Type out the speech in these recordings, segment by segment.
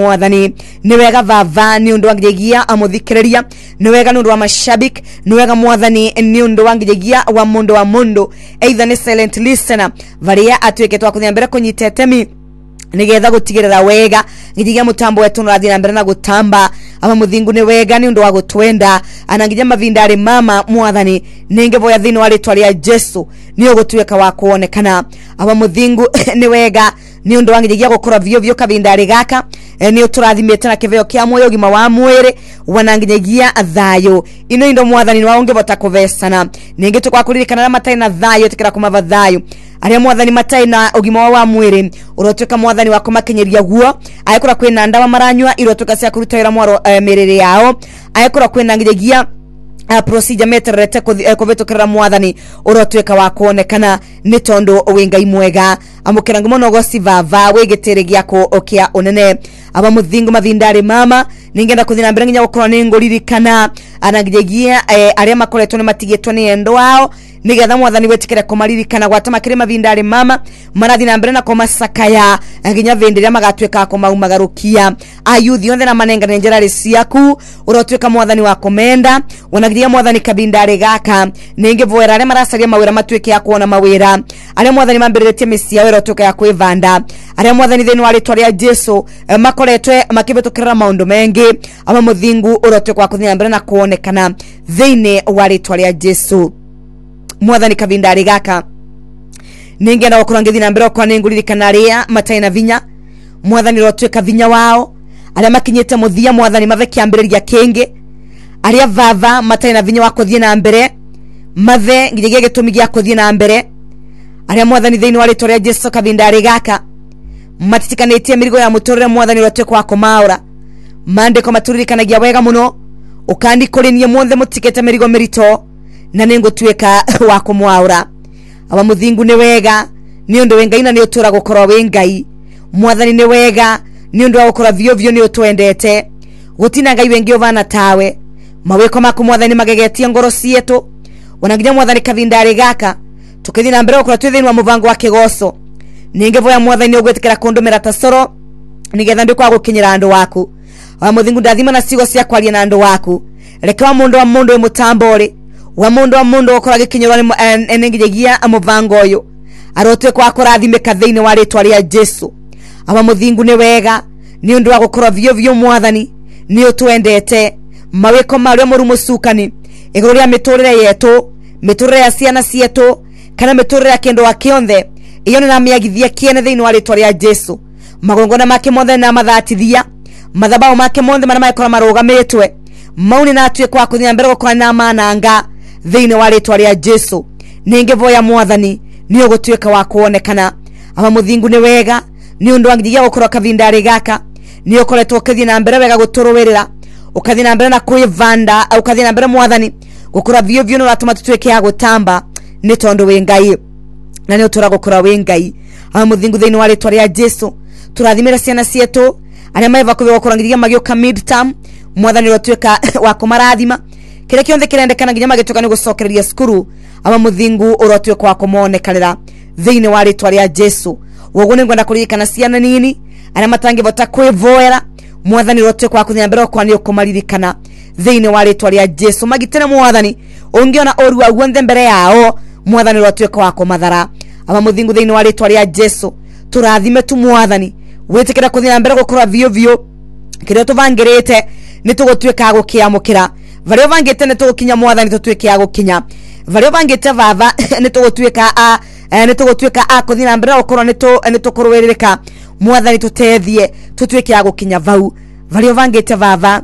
mwathani ni wega vava ni undu wangijegia amuthikireria ni wega nundu wa mashabik ni wega mwathani ni undu wangijegia wa mundu either ni silent listener varia atweke twakuthia mbere kunyitetemi nigetha gutigirira wega ngijigia mutambo wetu nurathira mbere na gutamba ama muthingu ni wega ni undu wa gutwenda anangija mavindari mama mwathani ningevoya thini wa ritwa ria Jesu ni ugutweka wa kuonekana ama muthingu ni wega ni undu wangijigia gukora vyo kavindari gaka ni uturathimite na kiveo kia moyo gima wa mwere wanangijigia thayo ino indo mwathani ni waonge vota kuvesana ninge tukwa kuririkana na matai na thayo tikira kumava thayo aria mwathani matai na ugima wa mwere urotweka mwathani wako makenyeria guo ayekura kwina ndawa maranywa irotweka cia kurutaira mwaro miriri yao ayekura kwina ngijigia procedure meterete kuvitukira mwathani urotweka wa kuonekana ni tondu wingai mwega amukira ngumo no gosi vava wigitire giako okia unene aba muthingu mavindari mama ningenda kuthina mbere nginya gukora ni nguririkana anangijegia aria makoretwo ni matigitwo ni endo wao nigetha mwathani wetikire kumaririkana gwatama kire mavindari mama marathina mbere na komasakaya nginya vindiria magatweka kumaumagarukia ayuthi yothe na manengane njerari ciaku urotweka mwathani wa komenda wanagiria mwathani kabindari gaka ninge voera aria marasaria mawira matweke ya kuona mawira aria mwathani mambiriretie misia wera utweka ya kwivanda aria mwathani thini wa ritwa ria Jesu makoretwe makivitukirira maundu mengi ama muthingu urotweka kuthina mbere na kuonekana thini wa ritwa ria Jesu mwathani kavindari gaka ninge na wakurangithi na mbere kwa ninguririkana ria matai na vinya mwathani rotweka vinya wao aria makinyete muthia mwathani mave kiambiriria kingi aria vava matai na vinya wakuthie na mbere mave ngijegia gitumi gia kuthie na mbere aria mwathani thini wa ritwa ria Jesu kavindari gaka matitikanĩtie mirigo ya muturire mwathani rotweka wa kumaura mandiko maturirikanagia wega muno ukandi kurinie muothe mutikete mirigo mirito na ningutweka wa kumwaura aba muthingu ni wega ni undu wengai na ni utura gukora wengai mwathani ni wega ni undu wa gukora vyo ni utwendete gutina ngai wengi ovana tawe maweko maku mwathani magegetie ngoro cietu wananginya mwathani kavindari gaka tukithina mbere gukora twithini wa muvango wa kigoso ningevoya mwathani ugwetikira kundumira tasoro nigetha ndikwa gukinyira andu waku aba muthingu ndathima na cigo cia kwaria na andu waku reke wa mundu mutambore wa mundu okora gikinyirwa enengijegia amuvango uyu arotwe kwa kurathimika thiini wa ritwa ria Jesu aba muthingu ni wega ni undu wa gukora vyo mwathani ni utwendete mawiko maria murumu cukani iguru ria miturire yetu miturire ya ciana cietu kana miturire ya kindu wa kionthe iyo ni namiagithia kiene thiini wa ritwa ria Jesu magongona make mothe na mathatithia mathabao make mothe mana maikora marugamitwe mauni na atwe kwa kuthia mbere gukora na mananga thiini wa ritwa ria Jesu ningevoya mwathani ni ugutweka wa kuonekana aba muthingu ni wega ni undu wangijigia gukora kavindari gaka ni ukoretwo ukathie na mbere wega guturuwirira ukathie na mbere na kwivanda au ukathie na mbere mwathani gukora vyo no ratuma tutweke ya gutamba ni tondu wengai na ni utura gukora wengai aba muthingu thiini wa ritwa ria Jesu turathimira ciana cietu aria maiva kuve gukorangiria magioka midterm mwathani rotweka wa kumarathima kile kionthe kirendekana nginya magituka ni gucokereria skuru aba muthingu urotweka wa kumonekanira thiini wa ritwa ria Jesu wogu ni ngwenda kuririkana ciana nini aria matangivota kwivoera mwathani rotweka wa kuthia mbere kwa ni ukumaririkana thiini wa ritwa ria Jesu magitene mwathani ungiona oru aguo nthe mbere yao mwathani rotweka wa kumathara aba muthingu thiini wa ritwa ria Jesu turathime tu mwathani wetikira kuthia mbere gukora vyo kirio tuvangirite ni tugutweka gukiamukira vario vangite ni tugukinya mwathani tutweke ya gukinya vario vangite vava ni tugutweka kuthina mbere gukora ni tukuruwiririka mwathani tutethie tutweke ya gukinya vau vario vangite vava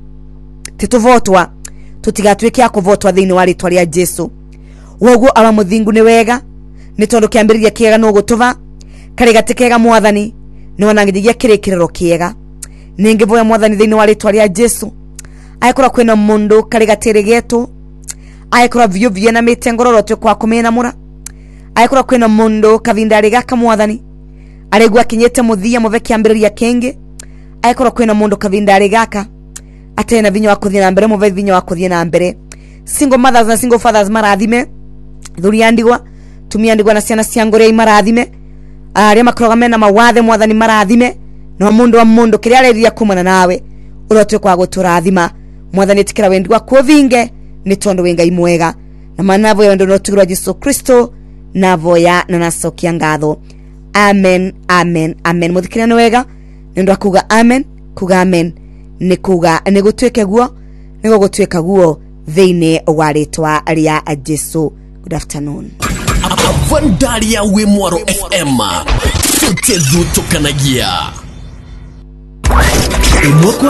tituvotwa tutigatweke ya kuvotwa thiini wa ritwa ria Jesu woguo aba muthingu ni wega ni tondu kiambiriria kiega no gutuva kari gatikega mwathani ni wanangijigia kirikiriro kiega ningevoya mwathani thiini wa ritwa ria Jesu ayekora kwina mundu kari gatiri getu ayekora vyo na mitengoro rotwe kwa kumena mura ayekora kwina mundu kavindari gaka mwathani aregwa kinyete muthia move kiambiriria kingi ayekora kwina mundu kavindari gaka atena vinya wa kuthia na mbere move vinya wa kuthia na mbere single mothers na single fathers marathime thuri andigwa tumia andigwa na ciana cia ngore marathime aria makroga mena mawathe mwathani marathime no mundu wa mundu kiria areria kumana nawe urotwe kwa guturathima mwathani tikira wendi wa kuvinge ni tondu wengai mwega na manavo ya ndo tugura Yesu Kristo na voya na nasokia ngatho. Amen, amen, amen. Muthikira ni wega ndo akuga amen, kuga amen ni kuga ni gutweke guo ni gutweka guo theine wa ritwa ria Yesu. Good afternoon. Vandaria Wimwaro FM Sote Zuto Kanagia.